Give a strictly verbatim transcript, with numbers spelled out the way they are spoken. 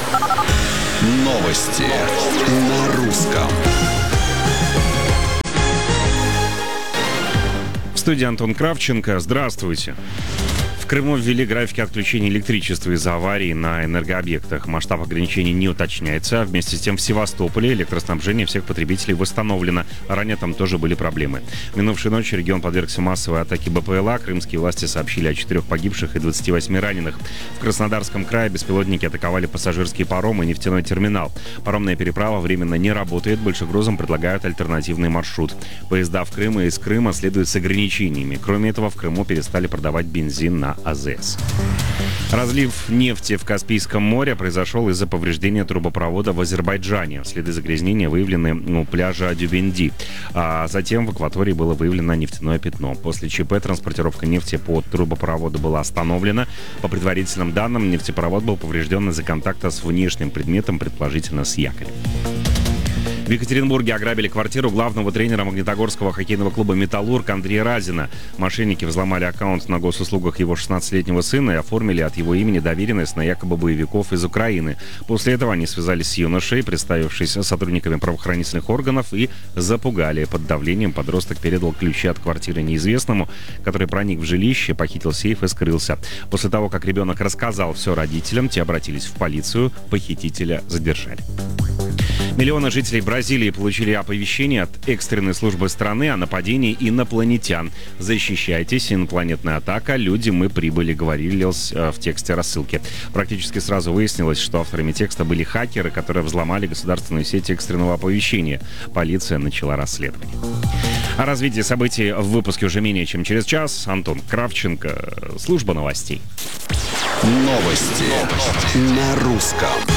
Новости на русском. В студии Антон Кравченко. Здравствуйте. В Крыму ввели графики отключения электричества из-за аварий на энергообъектах. Масштаб ограничений не уточняется. Вместе с тем в Севастополе электроснабжение всех потребителей восстановлено. Ранее там тоже были проблемы. Минувшей ночью регион подвергся массовой атаке БПЛА. Крымские власти сообщили о четырех погибших и двадцати восьми раненых. В Краснодарском крае беспилотники атаковали пассажирские паромы и нефтяной терминал. Паромная переправа временно не работает. Большегрузам предлагают альтернативный маршрут. Поезда в Крым и из Крыма следуют с ограничениями. Кроме этого, в Крыму перестали продавать бензин на АЗС. Разлив нефти в Каспийском море произошел из-за повреждения трубопровода в Азербайджане. Следы загрязнения выявлены у пляжа Дюбенди. А затем в акватории было выявлено нефтяное пятно. После ЧП транспортировка нефти по трубопроводу была остановлена. По предварительным данным, нефтепровод был поврежден из-за контакта с внешним предметом, предположительно с якорем. В Екатеринбурге ограбили квартиру главного тренера магнитогорского хоккейного клуба «Металлург» Андрея Разина. Мошенники взломали аккаунт на госуслугах его шестнадцатилетнего сына и оформили от его имени доверенность на якобы боевиков из Украины. После этого они связались с юношей, представившись сотрудниками правоохранительных органов, и запугали. Под давлением подросток передал ключи от квартиры неизвестному, который проник в жилище, похитил сейф и скрылся. После того, как ребенок рассказал все родителям, те обратились в полицию, похитителя задержали. Миллионы жителей Бразилии получили оповещение от экстренной службы страны о нападении инопланетян. «Защищайтесь, инопланетная атака, люди, мы прибыли», говорилось в тексте рассылки. Практически сразу выяснилось, что авторами текста были хакеры, которые взломали государственную сеть экстренного оповещения. Полиция начала расследование. О развитии событий в выпуске уже менее чем через час. Антон Кравченко, служба новостей. Новости на русском.